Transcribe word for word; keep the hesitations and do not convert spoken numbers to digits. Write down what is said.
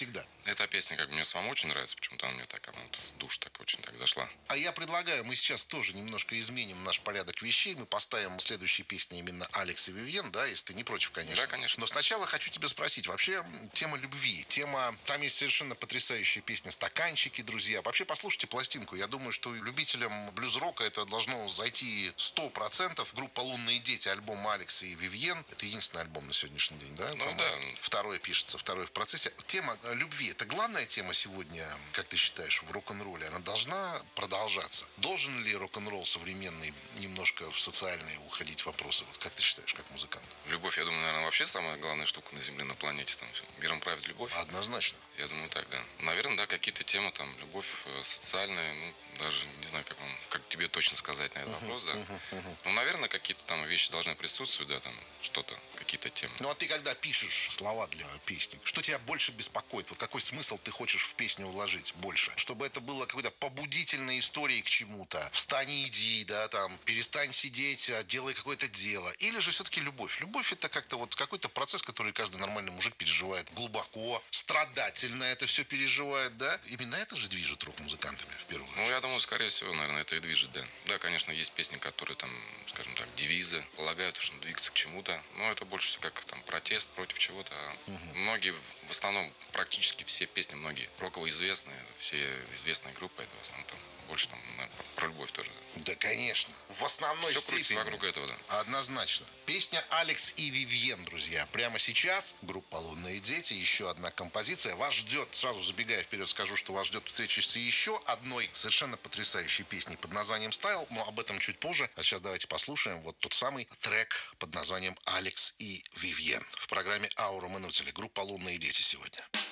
всегда? Эта песня как бы мне самому очень нравится, почему-то она мне так, она вот в душ так очень так зашла. А я предлагаю, мы сейчас тоже немножко изменим наш порядок вещей. Мы поставим следующие песни именно Алекс и Вивьен, да, если ты не против, конечно. Да, конечно. Но сначала хочу тебя спросить, вообще тема любви, тема, там есть совершенно потрясающая песня «Стаканчики», друзья. Вообще послушайте пластинку, я думаю, что любителям блюз-рока это должно зайти сто процентов. Группа «Лунные дети», альбом Алекса и Вивьен, это единственный альбом на сегодняшний день, да? Ну да. Второе пишется, второе в процессе. Тема любви, это главная тема сегодня, как ты считаешь, в рок-н-ролле? Она должна продолжаться? Должен ли рок-н-ролл современный немножко в социальные уходить вопросы? Вот как ты считаешь, как музыкант? Любовь, я думаю, наверное, вообще самая главная штука на Земле, на планете. Там все. Миром правит любовь. Однозначно. Я думаю, так, да. Наверное, да, какие-то темы, там, любовь э, социальная, ну, даже не знаю, как вам, как тебе точно сказать на этот uh-huh, вопрос, да. Uh-huh, uh-huh. Ну, наверное, какие-то там вещи должны присутствовать, да, там, что-то, какие-то темы. Ну, а ты когда пишешь слова для песни, что тебя больше беспокоит? Вот какой смысл ты хочешь в песню вложить больше? Чтобы это было какой-то побудительной историей к чему-то. Встань и иди, да, там, перестань сидеть, а делай какое-то дело. Или же все-таки любовь? Любовь это как-то вот какой-то процесс, который каждый нормальный мужик переживает глубоко, страдательно это все переживает, да? Именно это же движет рок-музыкантами в первую очередь. Ну, я думаю, скорее всего, наверное, это и движет, да. Да, конечно, есть песни, которые там, скажем так, девизы, полагают, что двигаться к чему-то. Но это больше всего как там протест против чего-то. Угу. Многие, в основном, практически все песни, многие роково известные, все известные группы, это в основном там больше там про любовь тоже. Да, конечно. В основной все степени. крутится вокруг этого, да. Однозначно. Песня «Алекс и Вивьен», друзья. Прямо сейчас группа «Лунные дети». Еще одна композиция. Вас ждет, сразу забегая вперед, скажу, что вас ждет встреча с еще одной совершенно потрясающей песней под названием «Стайл». Но об этом чуть позже. А сейчас давайте послушаем вот тот самый трек под названием «Алекс и Вивьен». В программе «Аура Манутели». Группа «Лунные дети» сегодня.